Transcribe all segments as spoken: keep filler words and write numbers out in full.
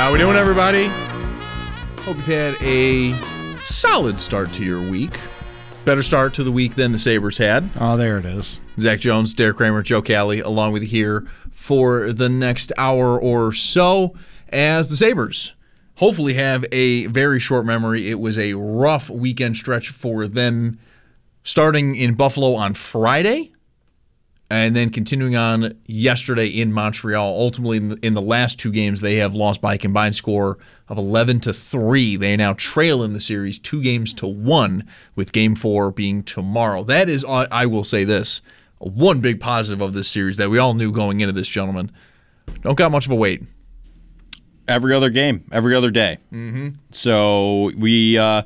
How we doing, everybody? Hope you've had a solid start to your week. Better start to the week than the Sabres had. Oh, there it is. Zach Jones, Derek Kramer, Joe Cali, along with you here for the next hour or so as the Sabres hopefully have a very short memory. It was a rough weekend stretch for them, starting in Buffalo on Friday and then continuing on yesterday in Montreal. Ultimately, in the, in the last two games, they have lost by a combined score of eleven to three. They now trail in the series two games to one, with game four being tomorrow. That is, I will say this, one big positive of this series that we all knew going into this, gentlemen. Don't got much of a wait. Every other game, every other day. Mm-hmm. So we, uh,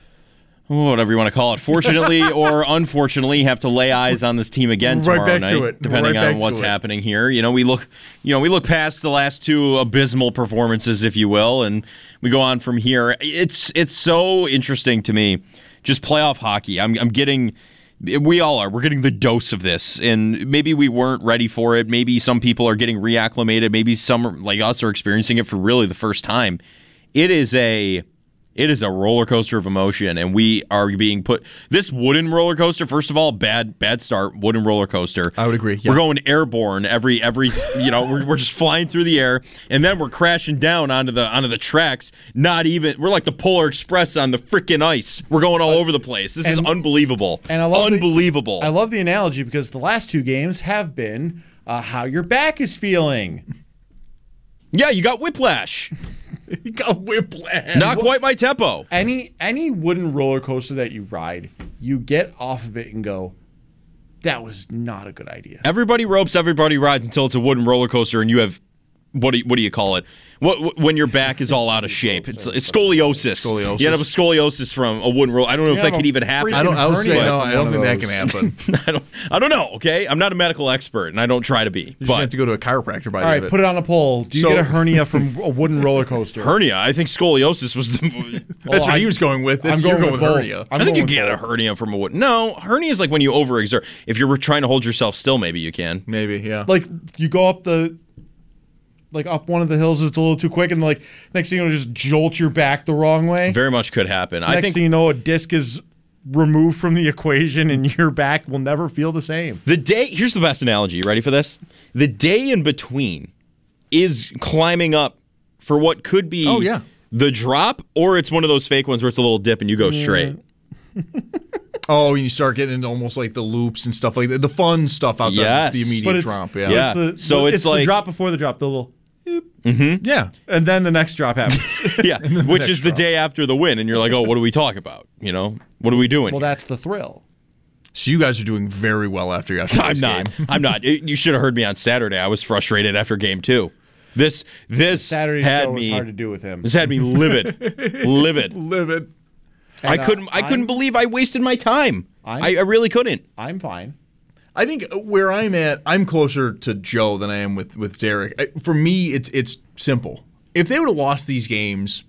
whatever you want to call it, fortunately or unfortunately, have to lay eyes on this team again right tomorrow back night, to it. depending right on what's happening here. You know, we look, you know, we look past the last two abysmal performances, if you will, and we go on from here. It's it's so interesting to me, just playoff hockey. I'm I'm getting. We all are. We're getting the dose of this, and maybe we weren't ready for it. Maybe some people are getting reacclimated. Maybe some, like us, are experiencing it for really the first time. It is a... It is a roller coaster of emotion, and we are being put. This wooden roller coaster, first of all, bad bad start. Wooden roller coaster. I would agree. Yeah. We're going airborne every every. You know, we're we're just flying through the air, and then we're crashing down onto the onto the tracks. Not even. We're like the Polar Express on the freaking ice. We're going all over the place. This and, is unbelievable. And I love unbelievable. The, I love the analogy because the last two games have been uh, how your back is feeling. Yeah, you got whiplash. You got whiplash. Not quite my tempo. Any any wooden roller coaster that you ride, you get off of it and go, that was not a good idea. Everybody ropes, everybody rides until it's a wooden roller coaster, and you have what do you, what do you call it? What when your back is all out of shape? It's, it's scoliosis. Scoliosis. You end up with scoliosis from a wooden roller. I don't know You if that have could a even happen. I don't. I would say hernia no. from I don't one think of that can those. happen. I don't. I don't know. Okay, I'm not a medical expert, and I don't try to be. You just But have to go to a chiropractor by the All end right, of it. put it on a poll. Do you So- get a hernia from a wooden roller coaster? hernia. I think scoliosis was the. That's Oh, what I- he was going with. That's I'm you're going going with with both. hernia. I'm I think going you with get a both. hernia from a wooden. No, hernia is like when you overexert. If you're trying to hold yourself still, maybe you can. Maybe, yeah. Like you go up the, like up one of the hills, it's a little too quick, and like next thing you know, just jolt your back the wrong way. Very much could happen. Next I think thing you know, a disc is removed from the equation, and your back will never feel the same. the day. Here's the best analogy. You ready for this? The day in between is climbing up for what could be Oh, yeah. the drop, or it's one of those fake ones where it's a little dip and you go straight. Oh, and you start getting into almost like the loops and stuff like that. The fun stuff outside Yes. of the immediate But it's- drop. Yeah. Yeah. the, So it's the like- drop before the drop, the little, Yeah. and then the next drop happens. Yeah, which next is the drop. day after the win, and you're like, oh, what do we talk about? You know, what are we doing? Well, that's the thrill. So you guys are doing very well after yesterday's I'm not. game. I'm not. It- you should have heard me on Saturday. I was frustrated after game two. This this Saturday's had show was me. hard to do with him. This had me livid, livid. Livid. I And, uh, couldn't. I couldn't I'm- believe I wasted my time. I'm- I, I really couldn't. I'm fine. I think where I'm at, I'm closer to Joe than I am with, with Derek. I- For me, it's it's simple. If they would have lost these games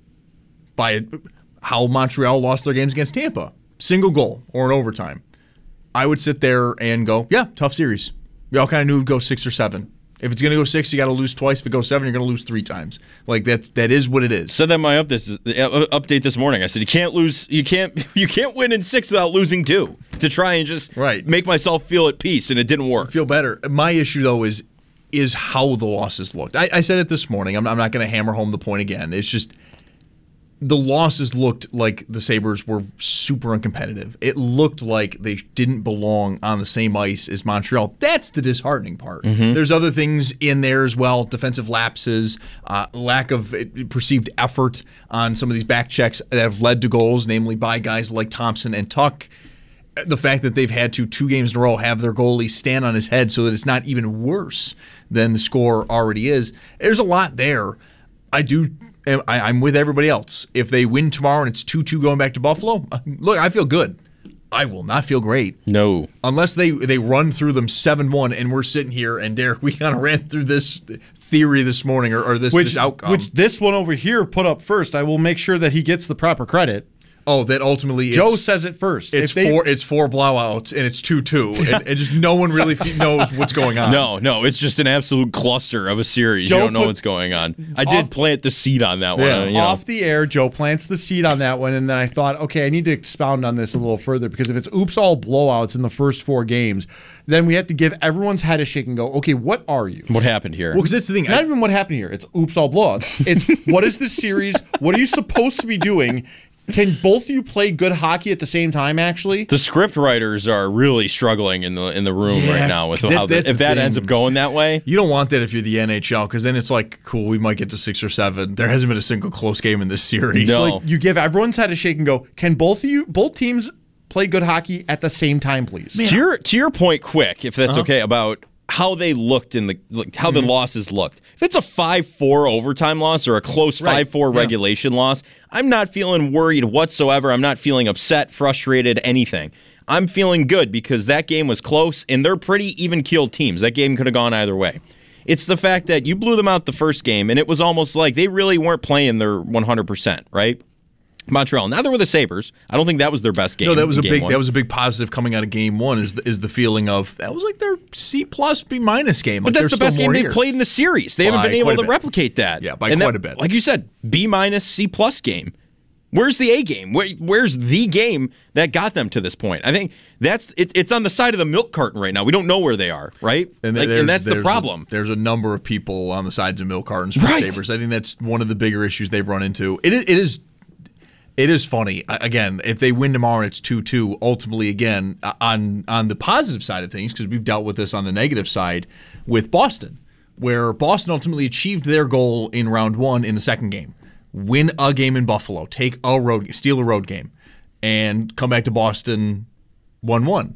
by how Montreal lost their games against Tampa, single goal or an overtime, I would sit there and go, yeah, tough series. We all kind of knew it would go six or seven. If it's going to go six, you got to lose twice. If it goes seven, you're going to lose three times. Like that's that is what it is. Said that in my up this, uh, update this morning. I said you can't lose. You can't. You can't win in six without losing two. To try and just Right. make myself feel at peace, and it didn't work. Feel better. My issue though is is how the losses looked. I, I said it this morning. I'm, I'm not going to hammer home the point again. It's just the losses looked like the Sabres were super uncompetitive. It looked like they didn't belong on the same ice as Montreal. That's the disheartening part. There's other things in there as well, defensive lapses, uh, lack of uh, perceived effort on some of these back checks that have led to goals, namely by guys like Thompson and Tuck. The fact that they've had to, two games in a row, have their goalie stand on his head so that it's not even worse than the score already is. There's a lot there. I do... I, I'm with everybody else. If they win tomorrow and it's two two going back to Buffalo, look, I feel good. I will not feel great. No. Unless they, they run through them seven one and we're sitting here, and Derek, we kind of ran through this theory this morning or, or this, Which, this outcome. which this one over here put up first. I will make sure that he gets the proper credit. Oh, that ultimately it's, Joe says it first. It's If they- four. It's four blowouts, and it's two two, and, and just no one really fe- knows what's going on. No, no, it's just an absolute cluster of a series. Joe you don't know put- what's going on. I off- did plant the seed on that one. Yeah. uh, you know. Off the air, Joe plants the seed on that one, and then I thought, okay, I need to expound on this a little further because if it's oops all blowouts in the first four games, then we have to give everyone's head a shake and go, okay, what are you? What happened here? Well, because that's the thing. Not I, even what happened here. It's oops all blowouts. It's what is this series? What are you supposed to be doing? Can both of you play good hockey at the same time? Actually, The script writers are really struggling in the in the room Yeah, right now with 'cause how that- the, that's if the that thing. ends up going that way. you don't want that if you're the N H L, because then it's like, cool, we might get to six or seven. There hasn't been a single close game in this series. No. like you give everyone's head a shake and go, can both of you, both teams, play good hockey at the same time, please? To your to your point, quick, if that's Uh-huh. okay, about how they looked in the like, how the losses looked. If it's a five four overtime loss or a close Right. five four Yeah. regulation loss, I'm not feeling worried whatsoever. I'm not feeling upset, frustrated, anything. I'm feeling good because that game was close and they're pretty even keeled teams. That game could have gone either way. It's the fact that you blew them out the first game and it was almost like they really weren't playing their one hundred percent, right? Montreal. Now they're with the Sabres. I don't think that was their best game. No, that was in a game big one. that was a big positive coming out of game one. Is the, is the feeling of that was like their C plus B minus game. But Like, that's the there's best still game more they've here. played in the series. They haven't By been able quite a to bit. replicate that. Yeah, by And quite that- a bit. Like you said, B minus C plus game. Where's the A game? Where, where's the game that got them to this point? I think that's it, it's on the side of the milk carton right now. We don't know where they are, right? And, Like, there's- and that's the there's problem. A, there's a number of people on the sides of milk cartons for Right. the Sabres. I think that's one of the bigger issues they've run into. It is, it is, it is funny. I- Again, if they win tomorrow and it's two two, ultimately, again, uh, on on the positive side of things, because we've dealt with this on the negative side with Boston, where Boston ultimately achieved their goal in round one in the second game. Win a game in Buffalo, take a road, steal a road game, and come back to Boston one one.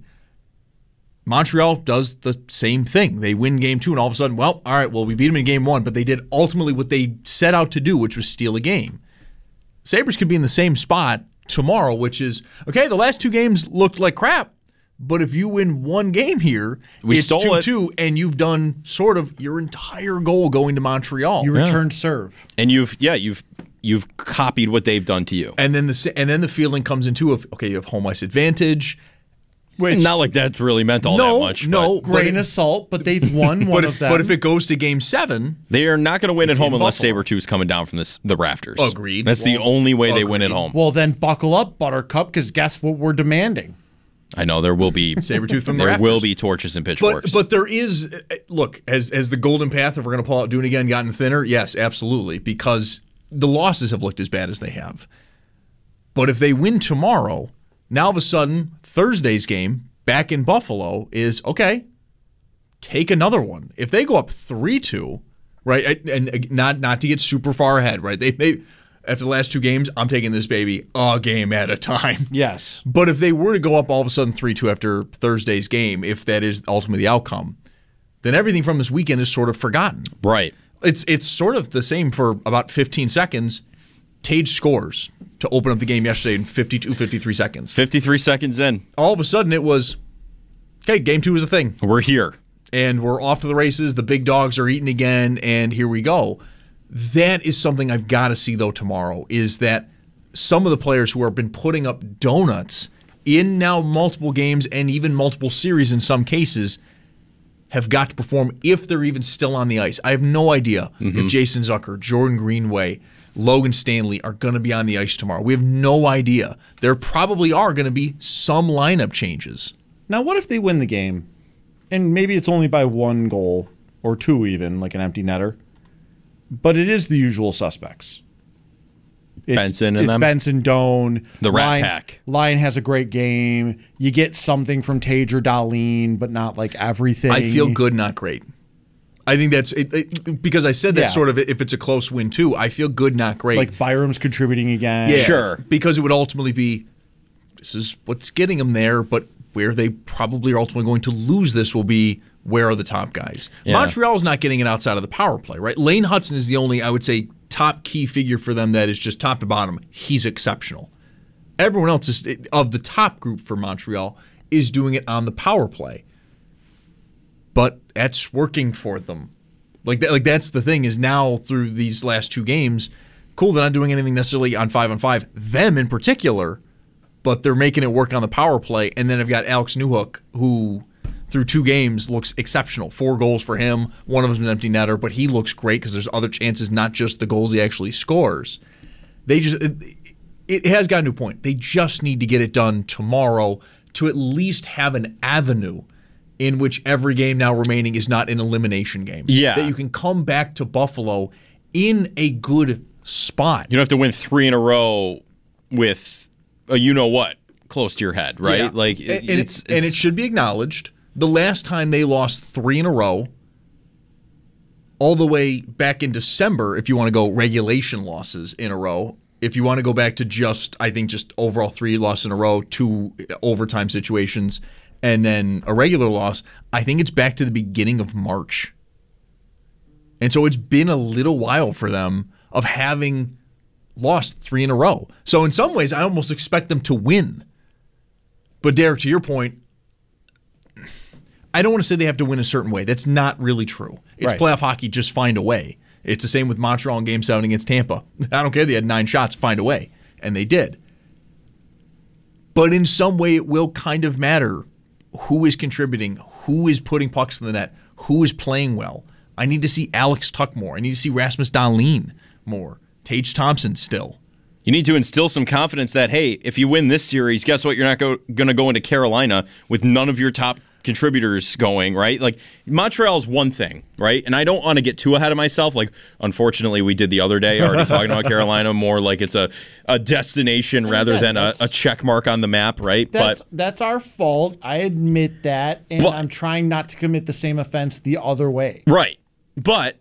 Montreal does the same thing. They win game two, and all of a sudden, well, all right, well, we beat them in game one, but they did ultimately what they set out to do, which was steal a game. Sabres could be in the same spot tomorrow, which is, okay, the last two games looked like crap, but if you win one game here, We it's stole two it. two, and you've done sort of your entire goal going to Montreal. You returned serve. And you've yeah, you've you've copied what they've done to you. and then the se- and then the feeling comes into of, okay, you have home ice advantage. Which, Not like that's really meant all No, that much. no. but grain but it- of salt, but they've won one But of if, them. but if it goes to game seven, they are not going to win It's at home in unless Buffalo. Saber two is coming down from this, the rafters. Agreed. That's the Well, only way they win at agreed. home. well, then buckle up, Buttercup, because guess what we're demanding? I know there will be Sabretooth from the there rafters. will be torches and pitchforks. But but there is uh, look as as the golden path. If we're going to pull out, do it again, gotten thinner. Yes, absolutely, because the losses have looked as bad as they have. But if they win tomorrow, now all of a sudden Thursday's game back in Buffalo is okay. Take another one. If they go up three two, right, and and not not to get super far ahead, right? They they after the last two games, I'm taking this baby a game at a time. Yes. But if they were to go up all of a sudden three two after Thursday's game, if that is ultimately the outcome, then everything from this weekend is sort of forgotten. right. It's it's sort of the same for about fifteen seconds. Tage scores to open up the game yesterday in fifty-two, fifty-three seconds. fifty-three seconds in. All of a sudden it was, okay, game two is a thing. We're here. And we're off to the races. The big dogs are eating again, and here we go. That is something I've got to see, though, tomorrow, is that some of the players who have been putting up donuts in now multiple games and even multiple series in some cases have got to perform if they're even still on the ice. I have no idea if Jason Zucker, Jordan Greenway, Logan Stanley are going to be on the ice tomorrow. We have no idea. There probably are going to be some lineup changes. Now, what if they win the game, and maybe it's only by one goal or two, even like an empty netter, but it is the usual suspects. It's, Benson and it's them? Benson, Doan. The Rat Lyon, Pack. Lyon has a great game. You get something from Tage or Darlene, but not like everything. I feel good, not great. I think that's it, it, because I said that Yeah. sort of if it's a close win too. I feel good, not great. Like Byram's contributing again. yeah, Sure. because it would ultimately be this is what's getting them there, but where they probably are ultimately going to lose this will be where are the top guys. Yeah. Montreal's not getting it outside of the power play, right? Lane Hudson is the only, I would say, top key figure for them that is just top to bottom. He's exceptional. Everyone else is of the top group for Montreal is doing it on the power play. But that's working for them. Like that, like that's the thing is now through these last two games, cool, they're not doing anything necessarily on five on five, them in particular, but they're making it work on the power play. And then I've got Alex Newhook, who through two games looks exceptional. Four goals for him. One of them's an empty netter, but he looks great because there's other chances, not just the goals he actually scores. They just it, it has gotten to a point. They just need to get it done tomorrow to at least have an avenue in which every game now remaining is not an elimination game. Yeah. That you can come back to Buffalo in a good spot. You don't have to win three in a row with a you-know-what close to your head, right? Yeah. Like, and, and, it's, it's, and it's, it should be acknowledged, the last time they lost three in a row, all the way back in December, if you want to go regulation losses in a row, if you want to go back to just, I think, just overall three losses in a row, two overtime situations, and then a regular loss, I think it's back to the beginning of March. And so it's been a little while for them of having lost three in a row. So in some ways, I almost expect them to win. But Derek, to your point, I don't want to say they have to win a certain way. That's not really true. It's Right. playoff hockey, just find a way. It's the same with Montreal in Game seven against Tampa. I don't care. They had nine shots, find a way. And they did. But in some way, it will kind of matter who is contributing, who is putting pucks in the net, who is playing well. I need to see Alex Tuch more. I need to see Rasmus Dahlin more. Tage Thompson still. you need to instill some confidence that, hey, if you win this series, guess what? You're not go, going to go into Carolina with none of your top contributors going, right? Like, Montreal is one thing, right? And I don't want to get too ahead of myself. Like, unfortunately, we did the other day already talking about Carolina more like it's a, a destination rather again, than a, a check mark on the map, right? That's, but that's our fault. I admit that, and Well- I'm trying not to commit the same offense the other way. Right. But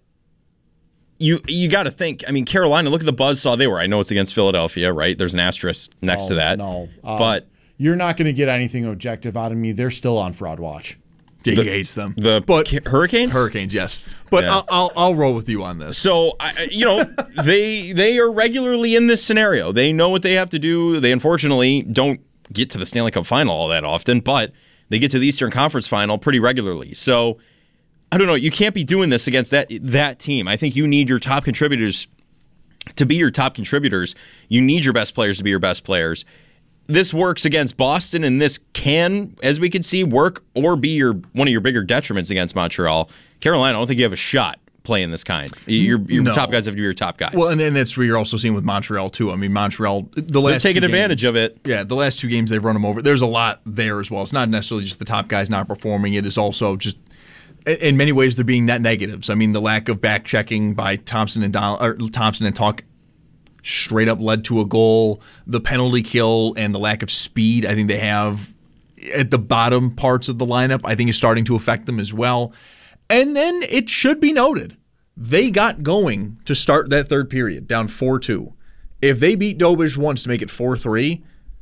you you got to think, I mean, Carolina, look at the buzzsaw they were. I know it's against Philadelphia, right? There's an asterisk next No, to that. No. Um, But you're not going to get anything objective out of me. They're still on fraud watch. Yeah, he hates them. the but Ca- Hurricanes? Hurricanes, yes. But Yeah. I'll, I'll I'll roll with you on this. So, I, you know, they they are regularly in this scenario. They know what they have to do. They unfortunately don't get to the Stanley Cup final all that often, but they get to the Eastern Conference final pretty regularly. So, I don't know. You can't be doing this against that that team. I think you need your top contributors to be your top contributors. You need your best players to be your best players. This works against Boston, and this can, as we can see, work or be your one of your bigger detriments against Montreal. Carolina, I don't think you have a shot playing this kind. Your, your No. top guys have to be your top guys. Well, and then that's where you're also seeing with Montreal too. I mean, Montreal, the last taking two advantage games- of it. Yeah, the last two games they've run them over. There's a lot there as well. It's not necessarily just the top guys not performing. It is also just, in many ways, they're being net negatives. I mean, the lack of back checking by Thompson and Don, or Thompson and Tuch straight up led to a goal. The penalty kill and the lack of speed, I think they have at the bottom parts of the lineup, I think is starting to affect them as well. And then it should be noted, they got going to start that third period, down four two. If they beat Dobich once to make it four three,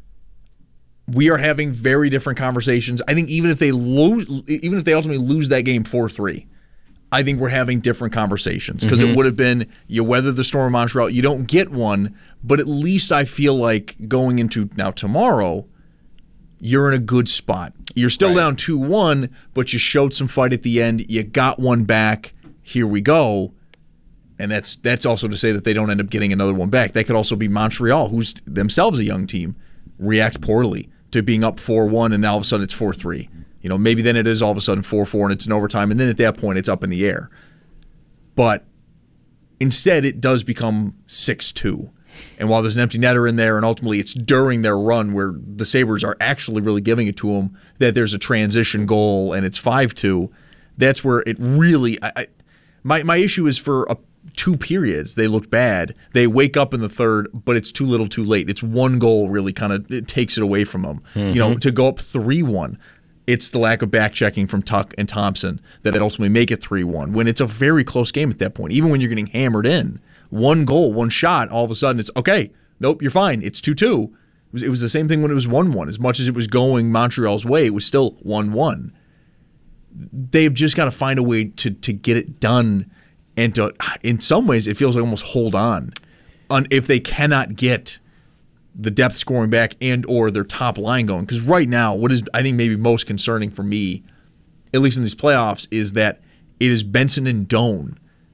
we are having very different conversations. I think even if they lose, even if they ultimately lose that game four three, I think we're having different conversations because Mm-hmm. it would have been you weather the storm of Montreal. You don't get one, but at least I feel like going into now tomorrow, you're in a good spot. You're still Right. down two one, but you showed some fight at the end. You got one back. Here we go. And that's that's also to say that they don't end up getting another one back. That could also be Montreal, who's themselves a young team, react poorly to being up four one, and now all of a sudden it's four three. You know, maybe then it is all of a sudden four four and it's an overtime, and then at that point it's up in the air. But instead it does become six two. And while there's an empty netter in there, and ultimately it's during their run where the Sabres are actually really giving it to them, that there's a transition goal and it's five two, that's where it really I, I, my my issue is for a, two periods they look bad. They wake up in the third, but it's too little too late. It's one goal really kind of it takes it away from them. Mm-hmm. You know, to go up three one, it's the lack of back checking from Tuch and Thompson that ultimately make it three one when it's a very close game at that point. Even when you're getting hammered in, one goal, one shot, all of a sudden it's okay. Nope, you're fine. It's two two. It was, it was the same thing when it was one one. As much as it was going Montreal's way, it was still one one. They've just got to find a way to to get it done, and to, in some ways, it feels like almost hold on. on if they cannot get the depth scoring back and or their top line going. Because right now, what is I think maybe most concerning for me, at least in these playoffs, is that it is Benson and Doan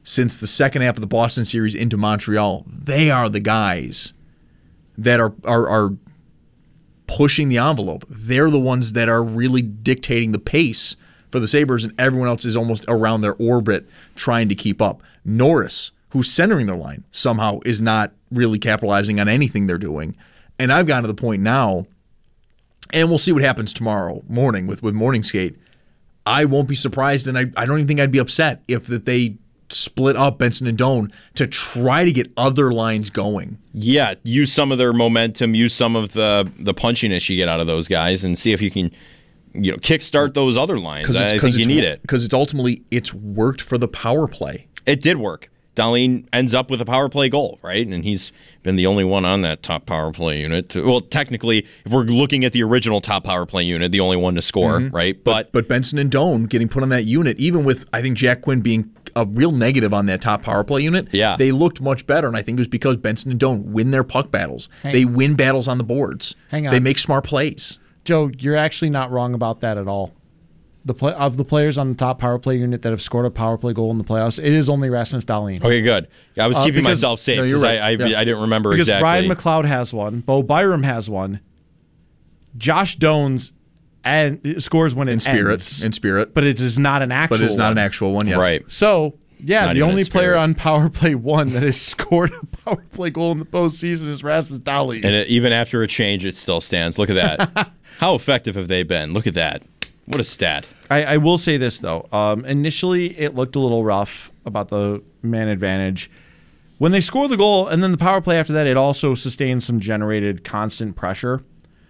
since the second half of the Boston series into Montreal, they are the guys that are are, are pushing the envelope. They're the ones that are really dictating the pace for the Sabres, and everyone else is almost around their orbit trying to keep up. Norris, who's centering their line, somehow is not really capitalizing on anything they're doing. And I've gotten to the point now, and we'll see what happens tomorrow morning with, with morning skate. I won't be surprised, and I, I don't even think I'd be upset if that they split up Benson and Doan to try to get other lines going. Yeah, use some of their momentum, use some of the the punchiness you get out of those guys, and see if you can, you know, kickstart those other lines. I think you need it because it's ultimately it's worked for the power play. It did work. Dahlin ends up with a power play goal, right? And he's been the only one on that top power play unit. To, well, technically, if we're looking at the original top power play unit, the only one to score, mm-hmm. right? But, but but Benson and Doan getting put on that unit, even with I think Jack Quinn being a real negative on that top power play unit, yeah. they looked much better. And I think it was because Benson and Doan win their puck battles. Hang they win battles on the boards. Hang on. They make smart plays. Joe, you're actually not wrong about that at all. The play, of the players on the top power play unit that have scored a power play goal in the playoffs, it is only Rasmus Dahlin. Okay, good. I was keeping uh, because, myself safe because no, right. I, I, yeah. I didn't remember because exactly. Ryan McLeod has one. Bo Byram has one. Josh Dones and scores when it in spirit, ends. In spirit. But it is not an actual But it's not one. an actual one, yes. Right. So, yeah, not the only player on power play one that has scored a power play goal in the postseason is Rasmus Dahlin. And it, even after a change, it still stands. Look at that. How effective have they been? Look at that. What a stat. I, I will say this, though. Um, initially, it looked a little rough about the man advantage. When they scored the goal, and then the power play after that, it also sustained some generated constant pressure.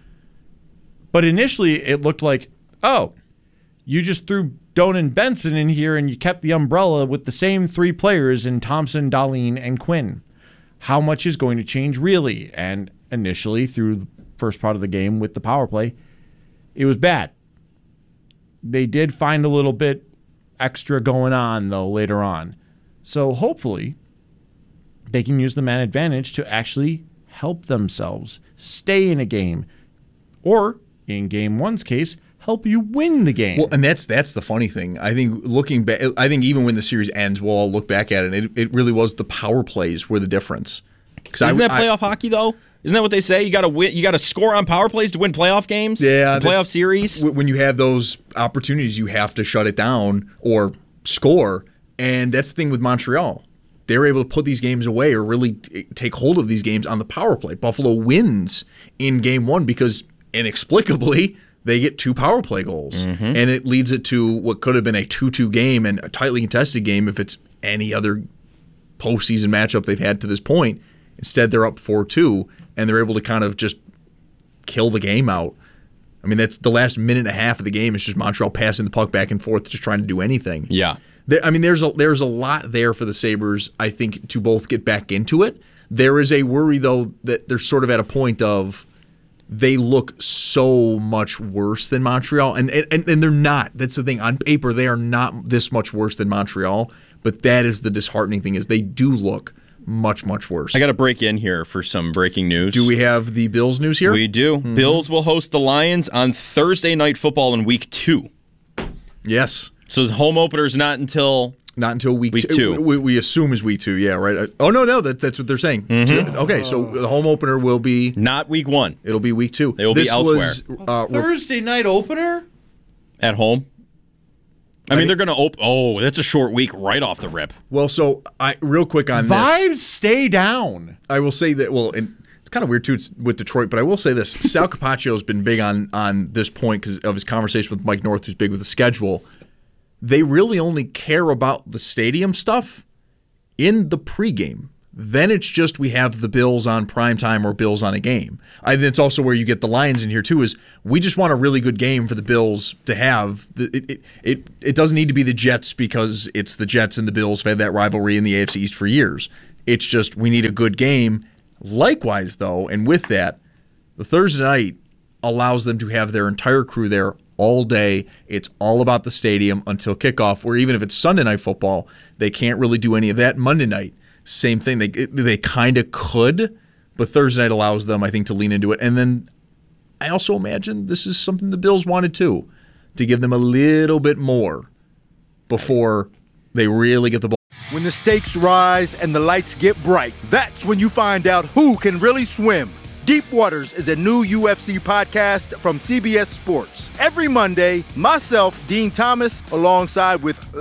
But initially, it looked like, oh, you just threw Doan and Benson in here, and you kept the umbrella with the same three players in Thompson, Dahlin, and Quinn. How much is going to change, really? And initially, through the first part of the game with the power play, it was bad. They did find a little bit extra going on, though, later on. So hopefully they can use the man advantage to actually help themselves stay in a game. Or, in Game One's case, help you win the game. Well, and that's that's the funny thing. I think looking back, I think even when the series ends, we'll all look back at it, and it, it really was the power plays were the difference. Isn't I, that playoff I, hockey, though? Isn't that what they say? You got to win. You got to score on power plays to win playoff games. Yeah, playoff series. When you have those opportunities, you have to shut it down or score. And that's the thing with Montreal. They're able to put these games away or really take hold of these games on the power play. Buffalo wins in Game One because inexplicably they get two power play goals, mm-hmm. and it leads it to what could have been a two two game and a tightly contested game if it's any other postseason matchup they've had to this point. Instead, they're up four two, and they're able to kind of just kill the game out. I mean, that's the last minute and a half of the game is just Montreal passing the puck back and forth, just trying to do anything. Yeah. I mean, there's a, there's a lot there for the Sabres, I think, to both get back into it. There is a worry, though, that they're sort of at a point of they look so much worse than Montreal, and, and, and they're not. That's the thing. On paper, they are not this much worse than Montreal, but that is the disheartening thing is they do look much, much worse. I got to break in here for some breaking news. Do we have the Bills news here? We do. Mm-hmm. Bills will host the Lions on Thursday Night Football in Week Two. Yes. So the home opener is not until not until week, week two. two. We, we assume is week two. Yeah, right. Oh no, no, that, that's what they're saying. Mm-hmm. Okay, so the home opener will be not week one. It'll be week two. They will this be elsewhere. Was, uh, Thursday night opener at home. I, I mean, think, they're going to open. Oh, that's a short week right off the rip. Well, so I real quick on vibes this, stay down. I will say that. Well, and it's kind of weird too with Detroit, but I will say this: Sal Capaccio has been big on on this point because of his conversation with Mike North, who's big with the schedule. They really only care about the stadium stuff in the pregame. Then it's just we have the Bills on primetime or Bills on a game. I think it's also where you get the Lions in here too. Is we just want a really good game for the Bills to have. It it it, it doesn't need to be the Jets because it's the Jets and the Bills have had that rivalry in the A F C East for years. It's just we need a good game. Likewise, though, and with that, the Thursday night allows them to have their entire crew there all day. It's all about the stadium until kickoff, where even if it's Sunday night football, they can't really do any of that. Monday night, same thing. They they kind of could, but Thursday night allows them, I think, to lean into it. And then I also imagine this is something the Bills wanted too, to give them a little bit more before they really get the ball. When the stakes rise and the lights get bright, that's when you find out who can really swim. Deep Waters is a new U F C podcast from C B S Sports. Every Monday, myself, Dean Thomas, alongside with